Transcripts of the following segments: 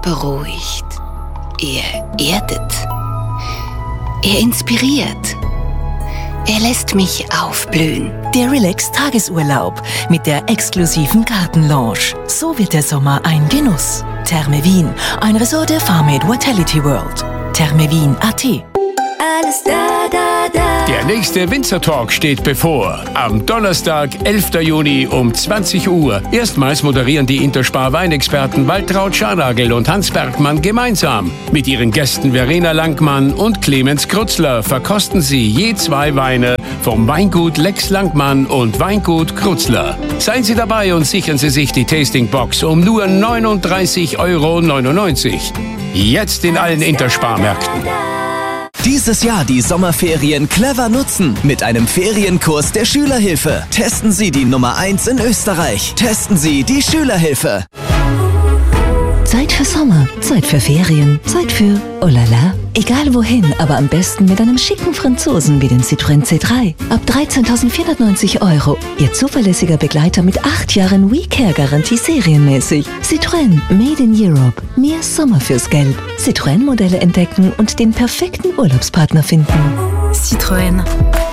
beruhigt. Er erdet. Er inspiriert. Er lässt mich aufblühen. Der Relax-Tagesurlaub mit der exklusiven Gartenlounge. So wird der Sommer ein Genuss. Therme Wien, ein Resort der Farmade Vitality World. thermewien.at. Alles da, da, da. Der nächste Winzertalk steht bevor. Am Donnerstag, 11. Juni um 20 Uhr. Erstmals moderieren die Interspar Weinexperten Waltraud Scharnagel und Hans Bergmann gemeinsam. Mit ihren Gästen Verena Langmann und Clemens Krutzler verkosten sie je 2 Weine vom Weingut Lex Langmann und Weingut Krutzler. Seien Sie dabei und sichern Sie sich die Tastingbox um nur 39,99 €. Jetzt in allen Interspar-Märkten. Dieses Jahr die Sommerferien clever nutzen mit einem Ferienkurs der Schülerhilfe. Testen Sie die Nummer 1 in Österreich. Testen Sie die Schülerhilfe. Zeit für Sommer, Zeit für Ferien, Zeit für oh la la. Egal wohin, aber am besten mit einem schicken Franzosen wie den Citroën C3. Ab 13.490 €. Ihr zuverlässiger Begleiter mit 8 Jahren WeCare-Garantie serienmäßig. Citroën, Made in Europe. Mehr Sommer fürs Geld. Citroën-Modelle entdecken und den perfekten Urlaubspartner finden. Citroën.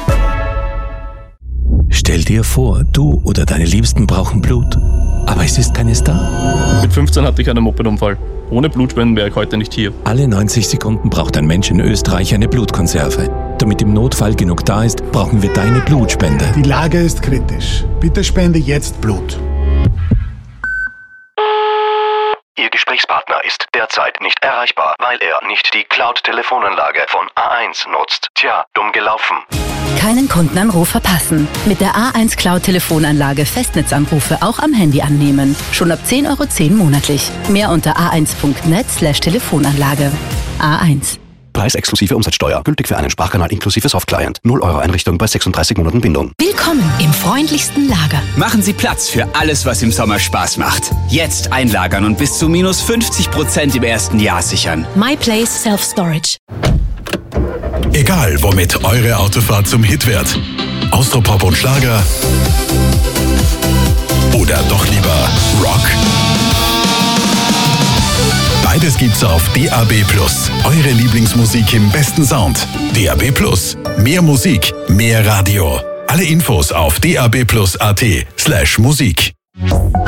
Stell dir vor, du oder deine Liebsten brauchen Blut, aber es ist keines da. Mit 15 hatte ich einen Mopedunfall. Ohne Blutspenden wäre ich heute nicht hier. Alle 90 Sekunden braucht ein Mensch in Österreich eine Blutkonserve. Damit im Notfall genug da ist, brauchen wir deine Blutspende. Die Lage ist kritisch. Bitte spende jetzt Blut. Ihr Gesprächspartner ist derzeit nicht erreichbar, weil er nicht die Cloud-Telefonanlage von A1 nutzt. Tja, dumm gelaufen. Keinen Kundenanruf verpassen. Mit der A1 Cloud-Telefonanlage Festnetzanrufe auch am Handy annehmen. Schon ab 10,10 € monatlich. Mehr unter a1.net/Telefonanlage. A1. Preis exklusive Umsatzsteuer. Gültig für einen Sprachkanal inklusive Softclient. 0 € Einrichtung bei 36 Monaten Bindung. Willkommen im freundlichsten Lager. Machen Sie Platz für alles, was im Sommer Spaß macht. Jetzt einlagern und bis zu minus 50% im ersten Jahr sichern. MyPlace Self-Storage. Egal, womit eure Autofahrt zum Hit wird. Austropop und Schlager oder doch lieber Rock. Beides gibt's auf DAB+. Eure Lieblingsmusik im besten Sound. DAB+. Mehr Musik, mehr Radio. Alle Infos auf dab+at/Musik.